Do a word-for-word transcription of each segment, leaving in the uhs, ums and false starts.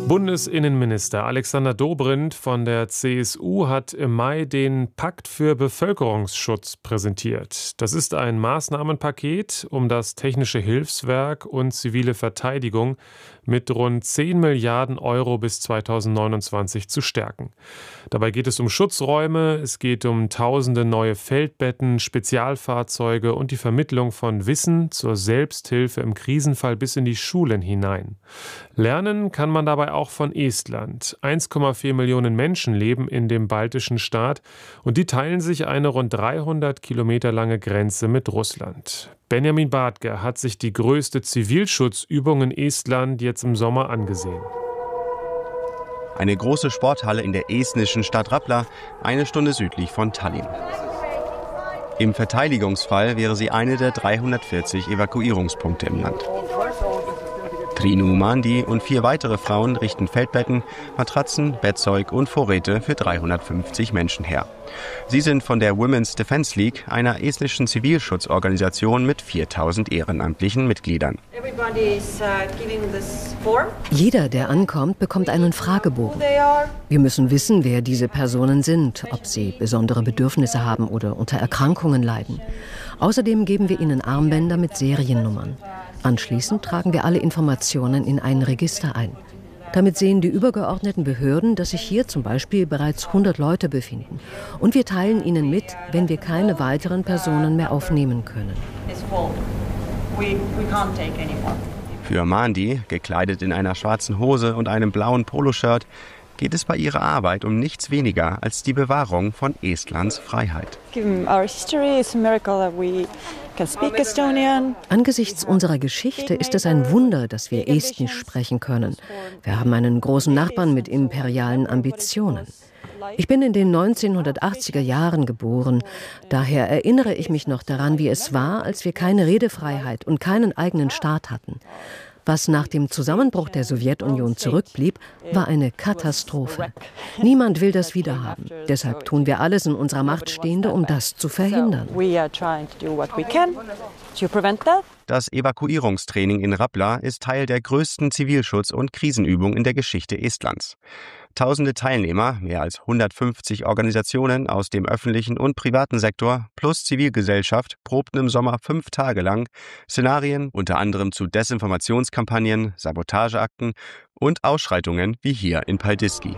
Bundesinnenminister Alexander Dobrindt von der C S U hat im Mai den Pakt für Bevölkerungsschutz präsentiert. Das ist ein Maßnahmenpaket, um das technische Hilfswerk und zivile Verteidigung mit rund zehn Milliarden Euro bis zweitausendneunundzwanzig zu stärken. Dabei geht es um Schutzräume, es geht um tausende neue Feldbetten, Spezialfahrzeuge und die Vermittlung von Wissen zur Selbsthilfe im Krisenfall bis in die Schulen hinein. Lernen kann man dabei auch von Estland. eins Komma vier Millionen Menschen leben in dem baltischen Staat und die teilen sich eine rund dreihundert Kilometer lange Grenze mit Russland. Benjamin Bartke hat sich die größte Zivilschutzübung in Estland jetzt im Sommer angesehen. Eine große Sporthalle in der estnischen Stadt Rapla, eine Stunde südlich von Tallinn. Im Verteidigungsfall wäre sie eine der dreihundertvierzig Evakuierungspunkte im Land. Trinu Mandi und vier weitere Frauen richten Feldbetten, Matratzen, Bettzeug und Vorräte für dreihundertfünfzig Menschen her. Sie sind von der Women's Defense League, einer estnischen Zivilschutzorganisation mit viertausend ehrenamtlichen Mitgliedern. Jeder, der ankommt, bekommt einen Fragebogen. Wir müssen wissen, wer diese Personen sind, ob sie besondere Bedürfnisse haben oder unter Erkrankungen leiden. Außerdem geben wir ihnen Armbänder mit Seriennummern. Anschließend tragen wir alle Informationen in ein Register ein. Damit sehen die übergeordneten Behörden, dass sich hier zum Beispiel bereits hundert Leute befinden. Und wir teilen ihnen mit, wenn wir keine weiteren Personen mehr aufnehmen können. Für Mandi, gekleidet in einer schwarzen Hose und einem blauen Poloshirt, geht es bei ihrer Arbeit um nichts weniger als die Bewahrung von Estlands Freiheit. Angesichts unserer Geschichte ist es ein Wunder, dass wir Estnisch sprechen können. Wir haben einen großen Nachbarn mit imperialen Ambitionen. Ich bin in den neunzehnhundertachtziger Jahren geboren. Daher erinnere ich mich noch daran, wie es war, als wir keine Redefreiheit und keinen eigenen Staat hatten. Was nach dem Zusammenbruch der Sowjetunion zurückblieb, war eine Katastrophe. Niemand will das wiederhaben. Deshalb tun wir alles in unserer Macht Stehende, um das zu verhindern. Das Evakuierungstraining in Rapla ist Teil der größten Zivilschutz- und Krisenübung in der Geschichte Estlands. Tausende Teilnehmer, mehr als hundertfünfzig Organisationen aus dem öffentlichen und privaten Sektor plus Zivilgesellschaft probten im Sommer fünf Tage lang Szenarien, unter anderem zu Desinformationskampagnen, Sabotageakten und Ausschreitungen wie hier in Paldiski.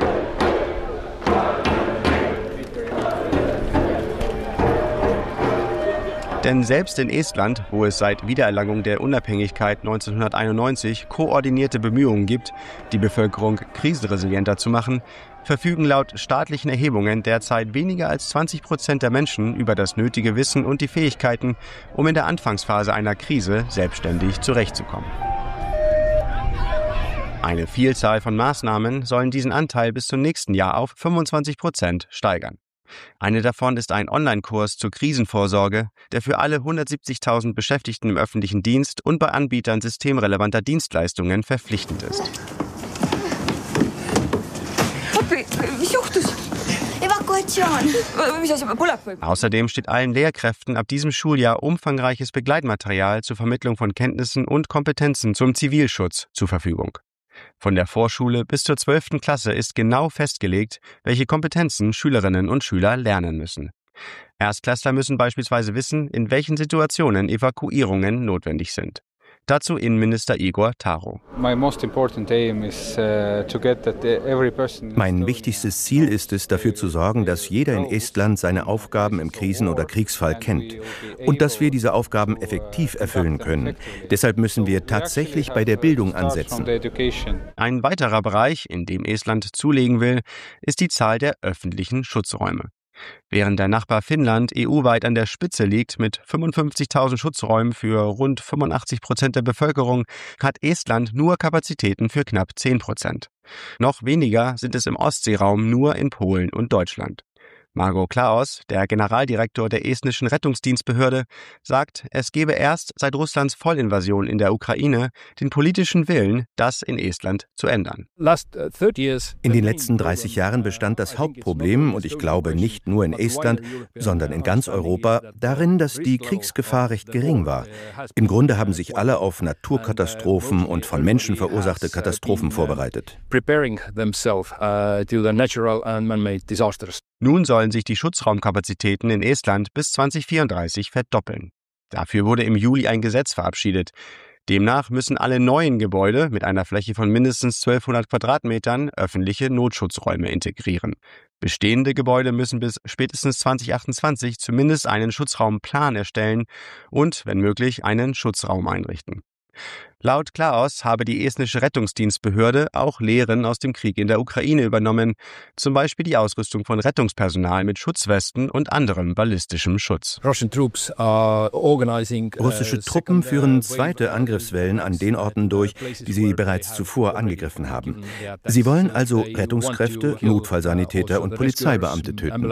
Denn selbst in Estland, wo es seit Wiedererlangung der Unabhängigkeit neunzehnhunderteinundneunzig koordinierte Bemühungen gibt, die Bevölkerung krisenresilienter zu machen, verfügen laut staatlichen Erhebungen derzeit weniger als zwanzig Prozent der Menschen über das nötige Wissen und die Fähigkeiten, um in der Anfangsphase einer Krise selbstständig zurechtzukommen. Eine Vielzahl von Maßnahmen sollen diesen Anteil bis zum nächsten Jahr auf fünfundzwanzig Prozent steigern. Eine davon ist ein Online-Kurs zur Krisenvorsorge, der für alle hundertsiebzigtausend Beschäftigten im öffentlichen Dienst und bei Anbietern systemrelevanter Dienstleistungen verpflichtend ist. Außerdem steht allen Lehrkräften ab diesem Schuljahr umfangreiches Begleitmaterial zur Vermittlung von Kenntnissen und Kompetenzen zum Zivilschutz zur Verfügung. Von der Vorschule bis zur zwölften Klasse ist genau festgelegt, welche Kompetenzen Schülerinnen und Schüler lernen müssen. Erstklässler müssen beispielsweise wissen, in welchen Situationen Evakuierungen notwendig sind. Dazu Innenminister Igor Taro. Mein wichtigstes Ziel ist es, dafür zu sorgen, dass jeder in Estland seine Aufgaben im Krisen- oder Kriegsfall kennt und dass wir diese Aufgaben effektiv erfüllen können. Deshalb müssen wir tatsächlich bei der Bildung ansetzen. Ein weiterer Bereich, in dem Estland zulegen will, ist die Zahl der öffentlichen Schutzräume. Während der Nachbar Finnland E U-weit an der Spitze liegt mit fünfundfünfzigtausend Schutzräumen für rund fünfundachtzig Prozent der Bevölkerung, hat Estland nur Kapazitäten für knapp zehn Prozent. Noch weniger sind es im Ostseeraum nur in Polen und Deutschland. Margot Klaus, der Generaldirektor der estnischen Rettungsdienstbehörde, sagt, es gebe erst seit Russlands Vollinvasion in der Ukraine den politischen Willen, das in Estland zu ändern. In den letzten dreißig Jahren bestand das Hauptproblem, und ich glaube nicht nur in Estland, sondern in ganz Europa, darin, dass die Kriegsgefahr recht gering war. Im Grunde haben sich alle auf Naturkatastrophen und von Menschen verursachte Katastrophen vorbereitet. Nun sollen sich die Schutzraumkapazitäten in Estland bis zwanzig vierunddreißig verdoppeln. Dafür wurde im Juli ein Gesetz verabschiedet. Demnach müssen alle neuen Gebäude mit einer Fläche von mindestens zwölfhundert Quadratmetern öffentliche Notschutzräume integrieren. Bestehende Gebäude müssen bis spätestens zwanzig achtundzwanzig zumindest einen Schutzraumplan erstellen und, wenn möglich, einen Schutzraum einrichten. Laut Klaus habe die estnische Rettungsdienstbehörde auch Lehren aus dem Krieg in der Ukraine übernommen, zum Beispiel die Ausrüstung von Rettungspersonal mit Schutzwesten und anderem ballistischem Schutz. Russische Truppen führen zweite Angriffswellen an den Orten durch, die sie bereits zuvor angegriffen haben. Sie wollen also Rettungskräfte, Notfallsanitäter und Polizeibeamte töten.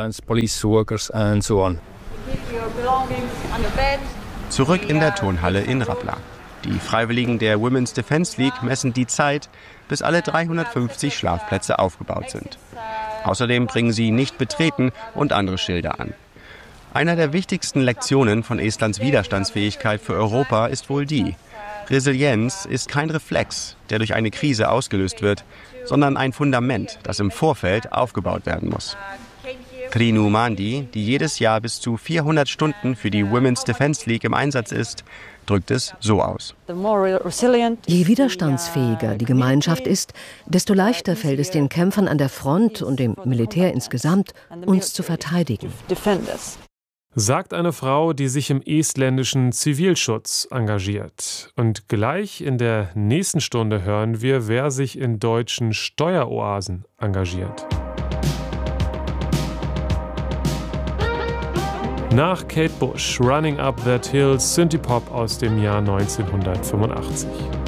Zurück in der Turnhalle in Rapla. Die Freiwilligen der Women's Defense League messen die Zeit, bis alle dreihundertfünfzig Schlafplätze aufgebaut sind. Außerdem bringen sie nicht betreten und andere Schilder an. Einer der wichtigsten Lektionen von Estlands Widerstandsfähigkeit für Europa ist wohl die: Resilienz ist kein Reflex, der durch eine Krise ausgelöst wird, sondern ein Fundament, das im Vorfeld aufgebaut werden muss. Trinu Mandi, die jedes Jahr bis zu vierhundert Stunden für die Women's Defense League im Einsatz ist, drückt es so aus. Je widerstandsfähiger die Gemeinschaft ist, desto leichter fällt es den Kämpfern an der Front und dem Militär insgesamt, uns zu verteidigen. Sagt eine Frau, die sich im estländischen Zivilschutz engagiert. Und gleich in der nächsten Stunde hören wir, wer sich in deutschen Steueroasen engagiert. Nach Kate Bush, Running Up That Hill, Synthie-Pop aus dem Jahr neunzehnhundertfünfundachtzig.